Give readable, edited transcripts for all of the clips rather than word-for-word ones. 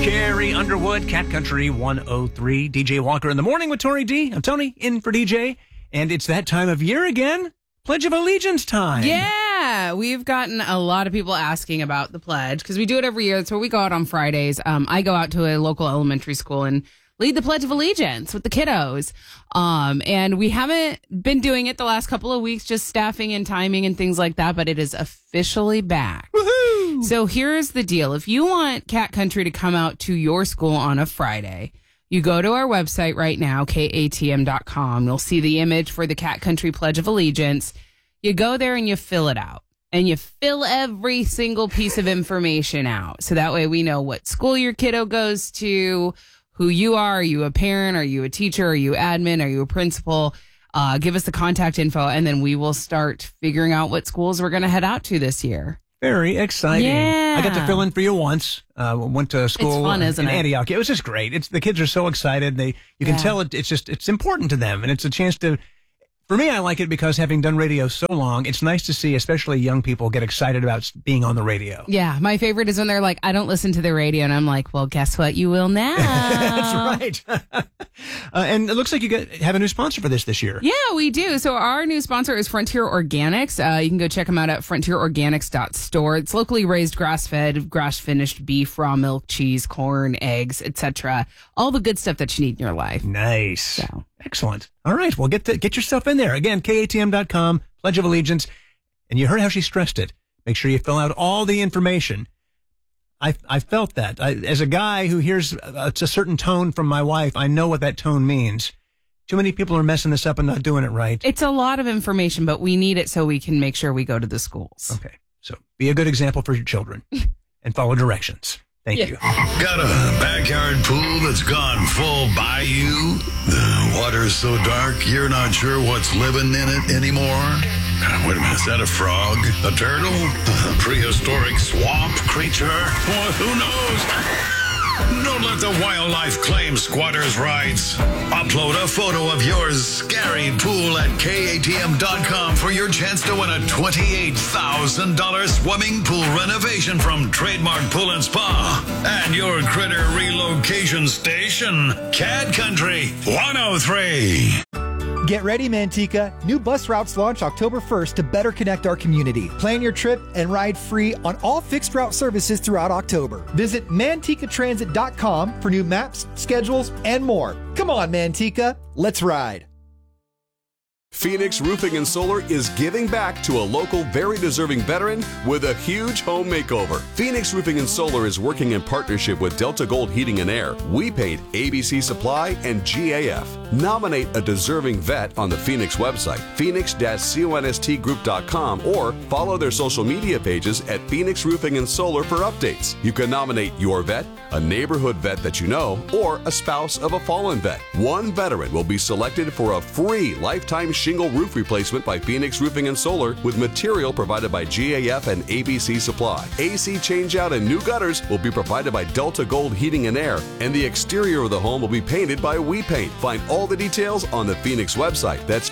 Carrie Underwood, Cat Country 103. DJ Walker in the morning with Tori D. I'm Tony, in for DJ. And it's that time of year again. Pledge of Allegiance time. Yeah, we've gotten a lot of people asking about the pledge because we do it every year. That's where we go out on Fridays. I go out to a local elementary school and lead the Pledge of Allegiance with the kiddos. And we haven't been doing it the last couple of weeks, just staffing and timing and things like that, but it is officially back. Woohoo! So here's the deal. If you want Cat Country to come out to your school on a Friday, you go to our website right now, katm.com. You'll see the image for the Cat Country Pledge of Allegiance. You go there and you fill it out. And you fill every single piece of information out. So that way we know what school your kiddo goes to, who you are. Are you a parent? Are you a teacher? Are you admin? Are you a principal? Give us the contact info, and then we will start figuring out what schools we're going to head out to this year. Very exciting. Yeah. I got to fill in for you once. Went to school It's fun, isn't in it? Antioch. It was just great. The kids are so excited. You can tell it's important to them, and it's a chance to. For me, I like it because having done radio so long, it's nice to see, especially young people, get excited about being on the radio. Yeah, my favorite is when they're like, I don't listen to the radio, and I'm like, well, guess what? You will now. That's right. And it looks like you have a new sponsor for this year. Yeah, we do. So our new sponsor is Frontier Organics. You can go check them out at frontierorganics.store. It's locally raised, grass-fed, grass-finished beef, raw milk, cheese, corn, eggs, etc. All the good stuff that you need in your life. Nice. So. Excellent. All right. Well, get yourself in there. Again, katm.com, Pledge of Allegiance. And you heard how she stressed it. Make sure you fill out all the information. I felt that. As a guy who hears a certain tone from my wife, I know what that tone means. Too many people are messing this up and not doing it right. It's a lot of information, but we need it so we can make sure we go to the schools. Okay. So be a good example for your children and follow directions. Thank you. Got a backyard pool that's gone full bayou? The water's so dark you're not sure what's living in it anymore? Wait a minute, is that a frog? A turtle? A prehistoric swamp creature? Well, who knows? Don't let the wildlife claim squatters' rights. Upload a photo of your scary pool at katm.com for your chance to win a $28,000 swimming pool renovation from Trademark Pool and Spa and your critter relocation station, Cat Country 103. Get ready, Manteca. New bus routes launch October 1st to better connect our community. Plan your trip and ride free on all fixed route services throughout October. Visit mantecatransit.com for new maps, schedules, and more. Come on, Manteca. Let's ride. Phoenix Roofing and Solar is giving back to a local, very deserving veteran with a huge home makeover. Phoenix Roofing and Solar is working in partnership with Delta Gold Heating and Air, We Paint, ABC Supply, and GAF. Nominate a deserving vet on the Phoenix website, phoenix-constgroup.com, or follow their social media pages at Phoenix Roofing and Solar for updates. You can nominate your vet, a neighborhood vet that you know, or a spouse of a fallen vet. One veteran will be selected for a free lifetime shingle roof replacement by Phoenix Roofing and Solar with material provided by GAF and ABC Supply. AC changeout and new gutters will be provided by Delta Gold Heating and Air, and the exterior of the home will be painted by We Paint. Find all the details on the Phoenix website. That's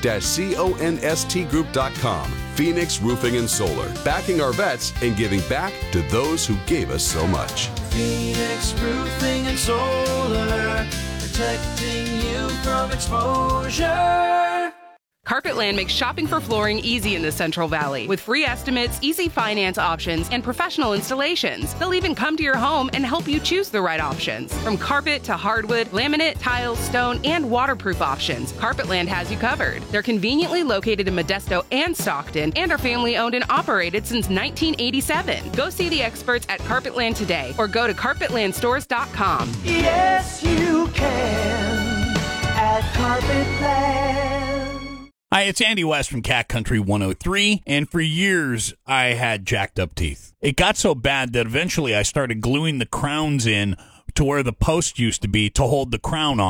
phoenix-constgroup.com. Phoenix Roofing and Solar, backing our vets and giving back to those who gave us so much. Phoenix Roofing and Solar, protecting you from exposure. Carpetland makes shopping for flooring easy in the Central Valley with free estimates, easy finance options, and professional installations. They'll even come to your home and help you choose the right options. From carpet to hardwood, laminate, tiles, stone, and waterproof options, Carpetland has you covered. They're conveniently located in Modesto and Stockton and are family owned and operated since 1987. Go see the experts at Carpetland today or go to carpetlandstores.com. Yes, you can at Carpetland. Hi, it's Andy West from Cat Country 103, and for years I had jacked up teeth. It got so bad that eventually I started gluing the crowns in to where the post used to be to hold the crown on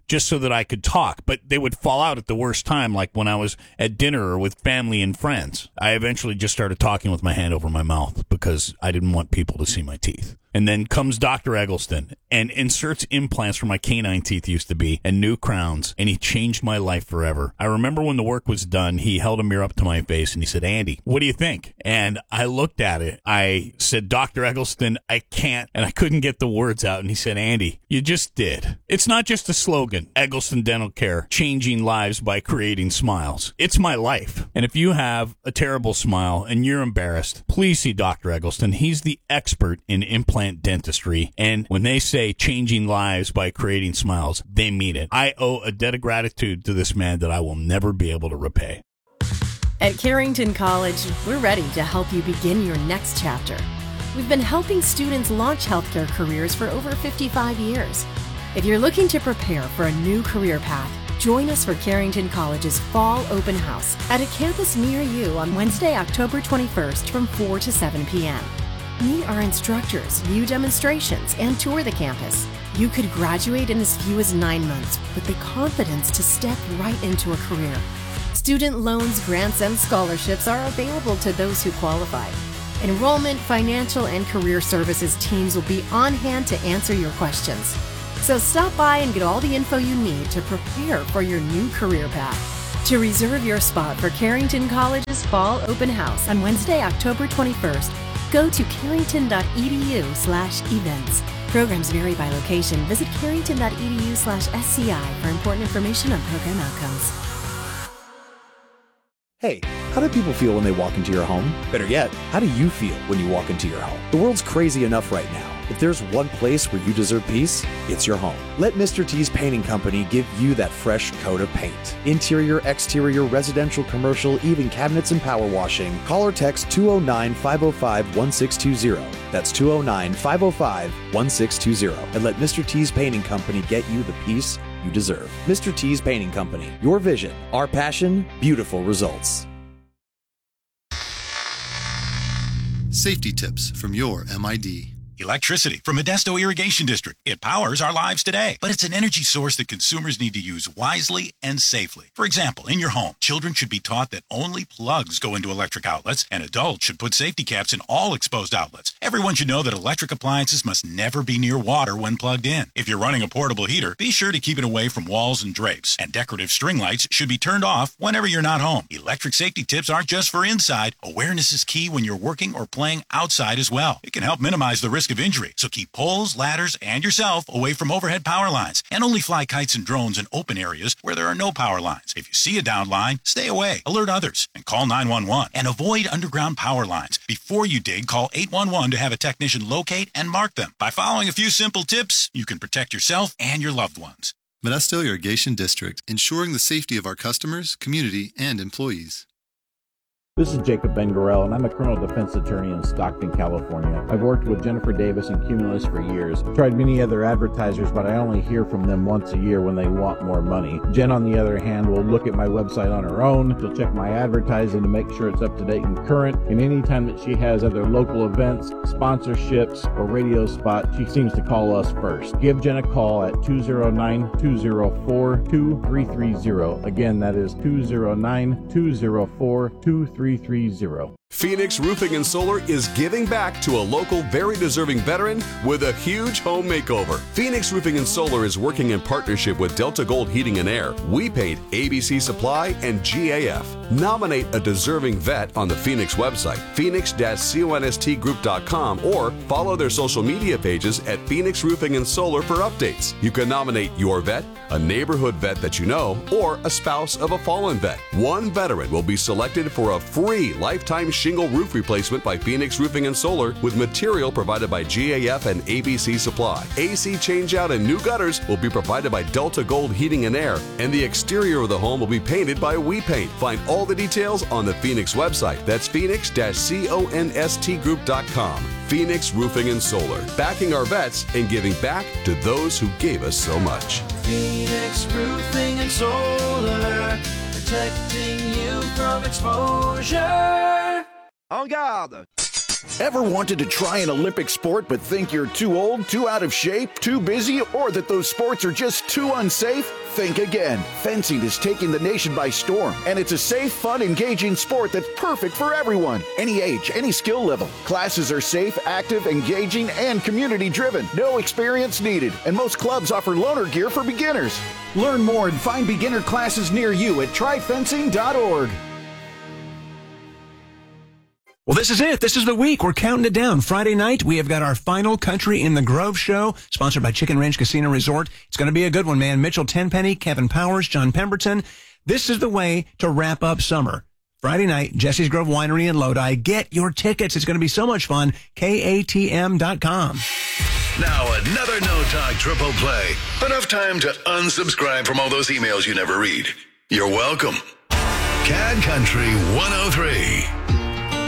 just so that I could talk, but they would fall out at the worst time, like when I was at dinner or with family and friends. I eventually just started talking with my hand over my mouth because I didn't want people to see my teeth. And then comes Dr. Eggleston and inserts implants where my canine teeth used to be and new crowns, and he changed my life forever. I remember when the work was done, he held a mirror up to my face and he said, "Andy, what do you think?" And I looked at it. I said, "Dr. Eggleston, I can't," and I couldn't get the words out. And he said, "Andy, you just did. It's not just a slogan, Eggleston Dental Care, changing lives by creating smiles. It's my life. And if you have a terrible smile and you're embarrassed, please see Dr. Eggleston. He's the expert in implant dentistry, and when they say changing lives by creating smiles, they mean it. I owe a debt of gratitude to this man that I will never be able to repay. At Carrington College, we're ready to help you begin your next chapter. We've been helping students launch healthcare careers for over 55 years. If you're looking to prepare for a new career path, join us for Carrington College's Fall Open House at a campus near you on Wednesday, October 21st from 4 to 7 p.m. Meet our instructors, view demonstrations, and tour the campus. You could graduate in as few as 9 months with the confidence to step right into a career. Student loans, grants, and scholarships are available to those who qualify. Enrollment, financial, and career services teams will be on hand to answer your questions. So stop by and get all the info you need to prepare for your new career path. To reserve your spot for Carrington College's Fall Open House on Wednesday, October 21st, go to carrington.edu/events. Programs vary by location. Visit carrington.edu/SCI for important information on program outcomes. Hey, how do people feel when they walk into your home? Better yet, how do you feel when you walk into your home? The world's crazy enough right now. If there's one place where you deserve peace, it's your home. Let Mr. T's Painting Company give you that fresh coat of paint. Interior, exterior, residential, commercial, even cabinets and power washing. Call or text 209-505-1620. That's 209-505-1620. And let Mr. T's Painting Company get you the peace you deserve. Mr. T's Painting Company. Your vision, our passion, beautiful results. Safety tips from your MID. Electricity from Modesto Irrigation District. It powers our lives today, but it's an energy source that consumers need to use wisely and safely. For example, in your home, children should be taught that only plugs go into electric outlets, and adults should put safety caps in all exposed outlets. Everyone should know that electric appliances must never be near water when plugged in. If you're running a portable heater, be sure to keep it away from walls and drapes, and decorative string lights should be turned off whenever you're not home. Electric safety tips aren't just for inside. Awareness is key when you're working or playing outside as well. It can help minimize the risk of injury, so keep poles, ladders, and yourself away from overhead power lines, and only fly kites and drones in open areas where there are no power lines. If you see a downed line, stay away, alert others, and call 911, and avoid underground power lines. Before you dig, call 811 to have a technician locate and mark them. By following a few simple tips, you can protect yourself and your loved ones. Modesto Irrigation District, ensuring the safety of our customers, community, and employees. This is Jacob Ben-Gorel, and I'm a criminal defense attorney in Stockton, California. I've worked with Jennifer Davis and Cumulus for years. I've tried many other advertisers, but I only hear from them once a year when they want more money. Jen, on the other hand, will look at my website on her own. She'll check my advertising to make sure it's up to date and current. And anytime that she has other local events, sponsorships, or radio spots, she seems to call us first. Give Jen a call at 209-204-2330. Again, that is 209-204-2330. Phoenix Roofing and Solar is giving back to a local, very deserving veteran with a huge home makeover. Phoenix Roofing and Solar is working in partnership with Delta Gold Heating and Air, We Paint, ABC Supply, and GAF. Nominate a deserving vet on the Phoenix website, phoenix-constgroup.com, or follow their social media pages at Phoenix Roofing and Solar for updates. You can nominate your vet, a neighborhood vet that you know, or a spouse of a fallen vet. One veteran will be selected for a free lifetime shingle roof replacement by Phoenix Roofing and Solar with material provided by GAF and ABC Supply. AC changeout and new gutters will be provided by Delta Gold Heating and Air, and the exterior of the home will be painted by We Paint. Find all the details on the Phoenix website. That's phoenix-constgroup.com. Phoenix Roofing and Solar, backing our vets and giving back to those who gave us so much. Phoenix Roofing and Solar, protecting you from exposure. En garde! Ever wanted to try an Olympic sport but think you're too old, too out of shape, too busy, or that those sports are just too unsafe? Think again. Fencing is taking the nation by storm, and it's a safe, fun, engaging sport that's perfect for everyone. Any age, any skill level. Classes are safe, active, engaging, and community-driven. No experience needed, and most clubs offer loaner gear for beginners. Learn more and find beginner classes near you at tryfencing.org. Well, this is it. This is the week. We're counting it down. Friday night, we have got our final Country in the Grove show, sponsored by Chicken Ranch Casino Resort. It's going to be a good one, man. Mitchell Tenpenny, Kevin Powers, John Pemberton. This is the way to wrap up summer. Friday night, Jesse's Grove Winery in Lodi. Get your tickets. It's going to be so much fun. KATM.com. Now another No Talk triple play. Enough time to unsubscribe from all those emails you never read. You're welcome. Cat Country 103.